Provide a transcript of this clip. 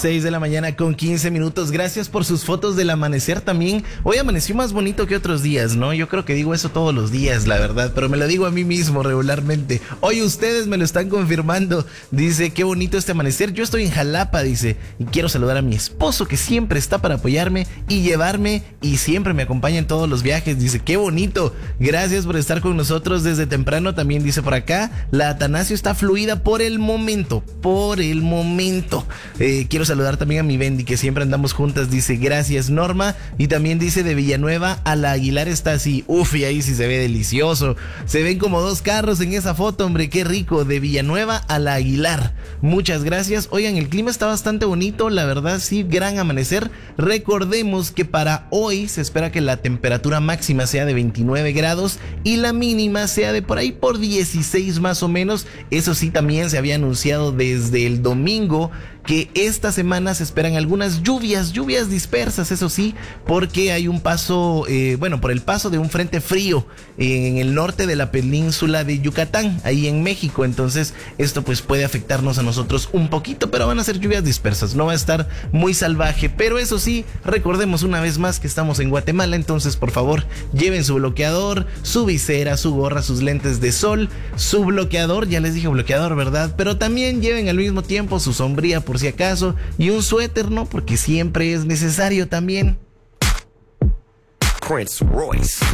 6 de la mañana con 15 minutos. Gracias por sus fotos del amanecer también. Hoy amaneció más bonito que otros días, ¿no? Yo creo que digo eso todos los días, la verdad, pero me lo digo a mí mismo regularmente. Hoy ustedes me lo están confirmando. Dice, qué bonito este amanecer. Yo estoy en Jalapa, dice, y quiero saludar a mi esposo que siempre está para apoyarme y llevarme y siempre me acompaña en todos los viajes. Dice, qué bonito. Gracias por estar con nosotros desde temprano. También dice por acá, la Atanasio está fluida por el momento. Quiero saludar también a mi Bendy, que siempre andamos juntas. Dice, gracias Norma. Y también dice, de Villanueva a la Aguilar está así. Uf, y ahí sí se ve delicioso. Se ven como dos carros en esa foto, hombre, qué rico. De Villanueva a la Aguilar. Muchas gracias. Oigan, el clima está bastante bonito, la verdad, sí, gran amanecer. Recordemos que para hoy se espera que la temperatura máxima sea de 29 grados y la mínima sea de por ahí por 16 más o menos. Eso sí, también se había anunciado desde el domingo que esta semana se esperan algunas lluvias dispersas, eso sí, porque hay un paso, por el paso de un frente frío en el norte de la península de Yucatán, ahí en México. Entonces esto pues puede afectarnos a nosotros un poquito, pero van a ser lluvias dispersas, no va a estar muy salvaje. Pero eso sí, recordemos una vez más que estamos en Guatemala, entonces por favor lleven su bloqueador, su visera, su gorra, sus lentes de sol, su bloqueador, ya les dije bloqueador, ¿verdad? Pero también lleven al mismo tiempo su sombría por si acaso y un suéter, ¿no? Porque siempre es necesario también. Prince Royce.